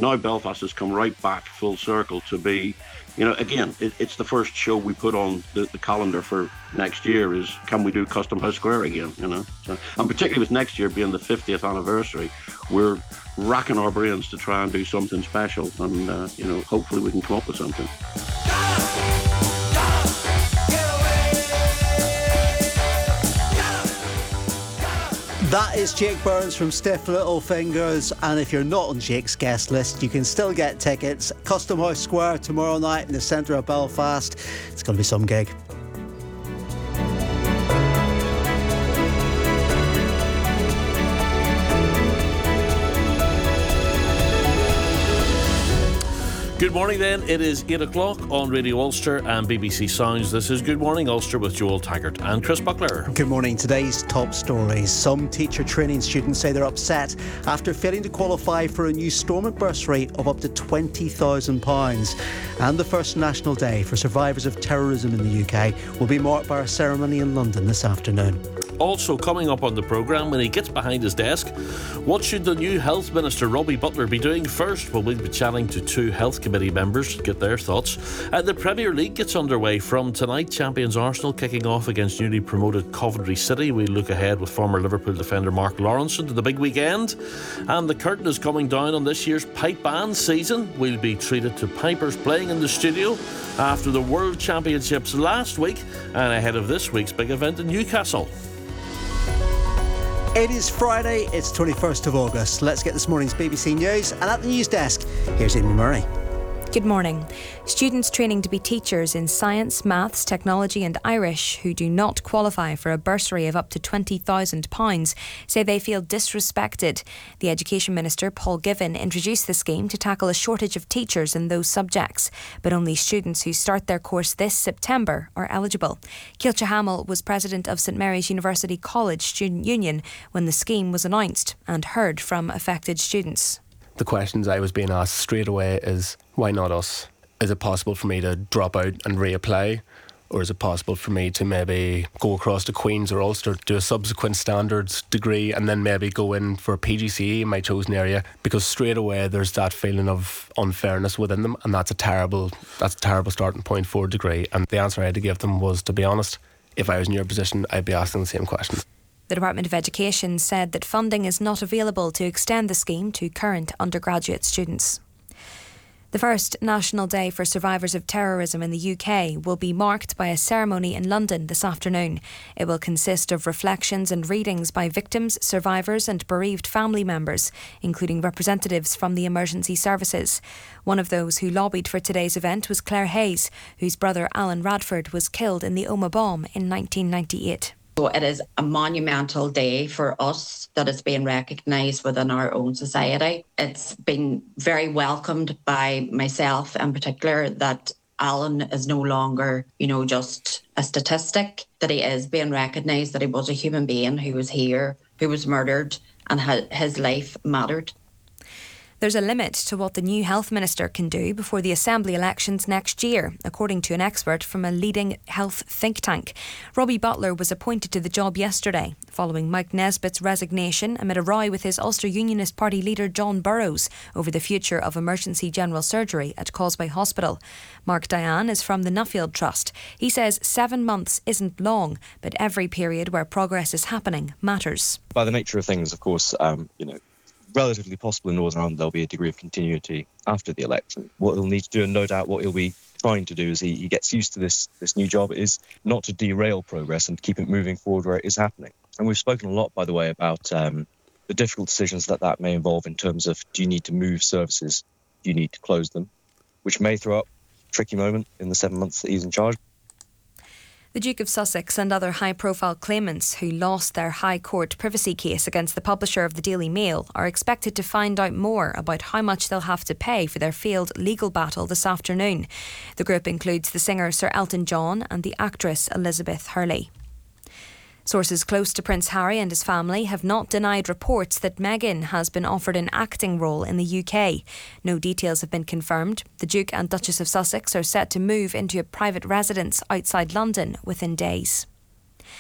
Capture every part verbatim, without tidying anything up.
now Belfast has come right back full circle to be, you know, again, it, it's the first show we put on the, the calendar for next year is, can we do Custom House Square again, you know? So, and particularly with next year being the fiftieth anniversary, we're racking our brains to try and do something special, and, uh, you know, hopefully we can come up with something. That is Jake Burns from Stiff Little Fingers, and if you're not on Jake's guest list, you can still get tickets. Custom House Square tomorrow night in the centre of Belfast. It's going to be some gig. Good morning then, it is eight o'clock on Radio Ulster and B B C Sounds. This is Good Morning Ulster with Joel Taggart and Chris Buckler. Good morning. Today's top stories. Some teacher training students say they're upset after failing to qualify for a new Stormont bursary of up to twenty thousand pounds. And the first National Day for Survivors of Terrorism in the U K will be marked by a ceremony in London this afternoon. Also coming up on the programme, when he gets behind his desk, what should the new Health Minister Robbie Butler be doing first? Well, we'll be chatting to two Health Committee members to get their thoughts. Uh, the Premier League gets underway from tonight. Champions Arsenal kicking off against newly promoted Coventry City. We look ahead with former Liverpool defender Mark Lawrence into the big weekend. And the curtain is coming down on this year's pipe band season. We'll be treated to pipers playing in the studio after the World Championships last week and ahead of this week's big event in Newcastle. It is Friday, it's twenty-first of August. Let's get this morning's B B C News, and at the news desk, here's Amy Murray. Good morning. Students training to be teachers in science, maths, technology and Irish who do not qualify for a bursary of up to twenty thousand pounds say they feel disrespected. The Education Minister, Paul Givan, introduced the scheme to tackle a shortage of teachers in those subjects, but only students who start their course this September are eligible. Kilcha Hamill was president of St Mary's University College Student Union when the scheme was announced and heard from affected students. The questions I was being asked straight away is, why not us? Is it possible for me to drop out and reapply? Or is it possible for me to maybe go across to Queen's or Ulster, do a subsequent standards degree and then maybe go in for a P G C E in my chosen area? Because straight away there's that feeling of unfairness within them, and that's a terrible that's a terrible starting point for a degree. And the answer I had to give them was, to be honest, if I was in your position, I'd be asking the same question. The Department of Education said that funding is not available to extend the scheme to current undergraduate students. The first National Day for Survivors of Terrorism in the U K will be marked by a ceremony in London this afternoon. It will consist of reflections and readings by victims, survivors and bereaved family members, including representatives from the emergency services. One of those who lobbied for today's event was Claire Hayes, whose brother Alan Radford was killed in the Omagh bomb in nineteen ninety-eight. So it is a monumental day for us that is being recognised within our own society. It's been very welcomed by myself in particular that Alan is no longer, you know, just a statistic, that he is being recognised, that he was a human being who was here, who was murdered, and his life mattered. There's a limit to what the new health minister can do before the Assembly elections next year, according to an expert from a leading health think tank. Robbie Butler was appointed to the job yesterday, following Mike Nesbitt's resignation amid a row with his Ulster Unionist Party leader John Burrows over the future of emergency general surgery at Causeway Hospital. Mark Diane is from the Nuffield Trust. He says seven months isn't long, but every period where progress is happening matters. By the nature of things, of course, um, you know, relatively possible in Northern Ireland there'll be a degree of continuity after the election. What he'll need to do, and no doubt what he'll be trying to do as he, he gets used to this this new job, is not to derail progress and keep it moving forward where it is happening. And we've spoken a lot, by the way, about um, the difficult decisions that that may involve in terms of, do you need to move services, do you need to close them, which may throw up a tricky moment in the seven months that he's in charge. The Duke of Sussex and other high-profile claimants who lost their High Court privacy case against the publisher of the Daily Mail are expected to find out more about how much they'll have to pay for their failed legal battle this afternoon. The group includes the singer Sir Elton John and the actress Elizabeth Hurley. Sources close to Prince Harry and his family have not denied reports that Meghan has been offered an acting role in the U K. No details have been confirmed. The Duke and Duchess of Sussex are set to move into a private residence outside London within days.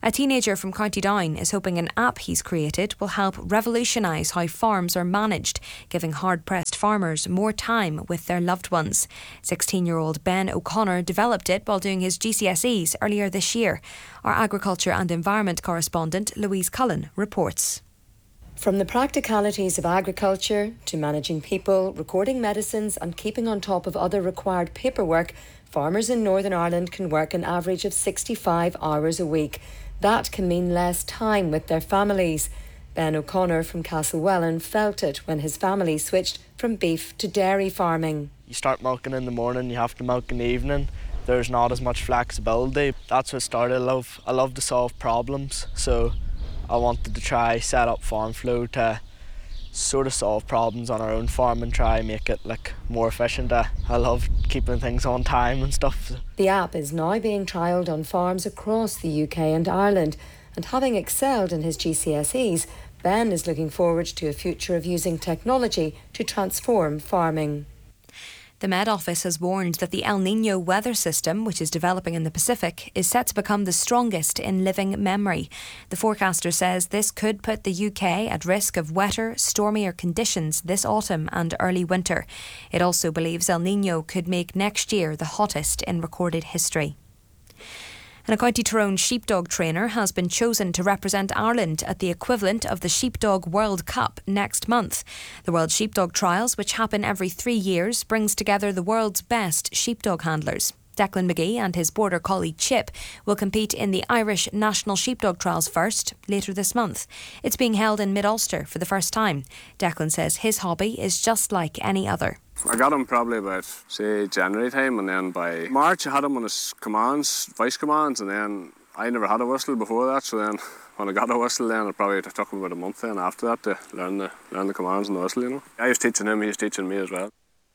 A teenager from County Down is hoping an app he's created will help revolutionise how farms are managed, giving hard-pressed farmers more time with their loved ones. sixteen-year-old Ben O'Connor developed it while doing his G C S Es earlier this year. Our agriculture and environment correspondent Louise Cullen reports. From the practicalities of agriculture to managing people, recording medicines and keeping on top of other required paperwork, farmers in Northern Ireland can work an average of sixty-five hours a week. That can mean less time with their families. Ben O'Connor from Castlewellan felt it when his family switched from beef to dairy farming. You start milking in the morning, you have to milk in the evening. There's not as much flexibility. That's what started. I love, I love to solve problems, so I wanted to try set up FarmFlow to sort of solve problems on our own farm and try and make it like more efficient. I, I love keeping things on time and stuff. The app is now being trialled on farms across the U K and Ireland, and having excelled in his G C S Es, Ben is looking forward to a future of using technology to transform farming. The Met Office has warned that the El Niño weather system, which is developing in the Pacific, is set to become the strongest in living memory. The forecaster says this could put the U K at risk of wetter, stormier conditions this autumn and early winter. It also believes El Niño could make next year the hottest in recorded history. And a County Tyrone sheepdog trainer has been chosen to represent Ireland at the equivalent of the Sheepdog World Cup next month. The World Sheepdog Trials, which happen every three years, brings together the world's best sheepdog handlers. Declan McGee and his border collie Chip will compete in the Irish National Sheepdog Trials first, later this month. It's being held in Mid-Ulster for the first time. Declan says his hobby is just like any other. I got him probably about, say, January time, and then by March I had him on his commands, voice commands, and then I never had a whistle before that, so then when I got a whistle then it probably took him about a month then after that to learn the, learn the commands and the whistle, you know. I was teaching him, he was teaching me as well.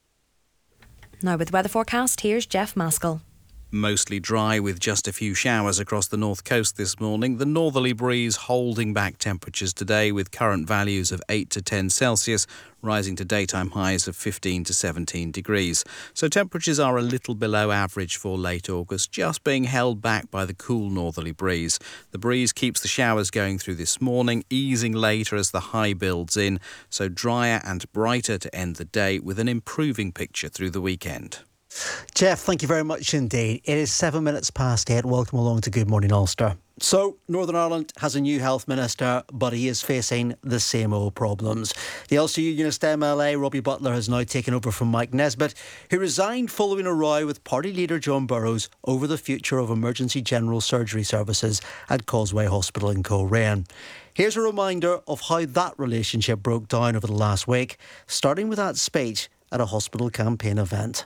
Now with the weather forecast, here's Jeff Maskell. Mostly dry with just a few showers across the north coast this morning. The northerly breeze holding back temperatures today with current values of eight to ten Celsius, rising to daytime highs of fifteen to seventeen degrees. So temperatures are a little below average for late August, just being held back by the cool northerly breeze. The breeze keeps the showers going through this morning, easing later as the high builds in, so drier and brighter to end the day with an improving picture through the weekend. Jeff, thank you very much indeed. It is seven minutes past eight. Welcome along to Good Morning Ulster. So, Northern Ireland has a new health minister, but he is facing the same old problems. The Ulster Unionist M L A, Robbie Butler, has now taken over from Mike Nesbitt, who resigned following a row with party leader John Burrows over the future of emergency general surgery services at Causeway Hospital in Coleraine. Here's a reminder of how that relationship broke down over the last week, starting with that speech at a hospital campaign event.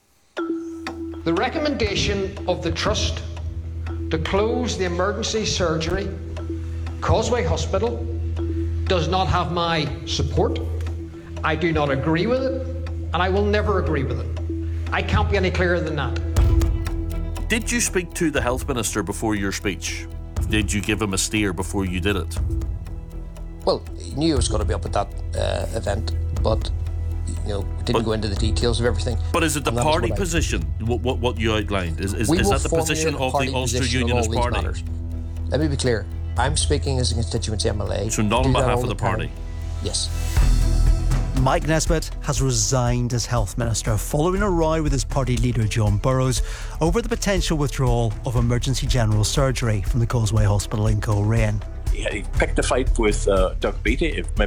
The recommendation of the Trust to close the emergency surgery, Causeway Hospital, does not have my support. I do not agree with it, and I will never agree with it. I can't be any clearer than that. Did you speak to the Health Minister before your speech? Did you give him a steer before you did it? Well, he knew I was going to be up at that uh, event, but you know, didn't but, go into the details of everything. But is it the party position, what, what what you outlined? Is, is, is that the position of the Ulster Unionist Party? Matters. Let me be clear. I'm speaking as a constituency M L A. So not on behalf of the party? Yes. Mike Nesbitt has resigned as Health Minister following a row with his party leader John Burrows over the potential withdrawal of emergency general surgery from the Causeway Hospital in Coleraine. He picked a fight with uh, Doug Beattie. If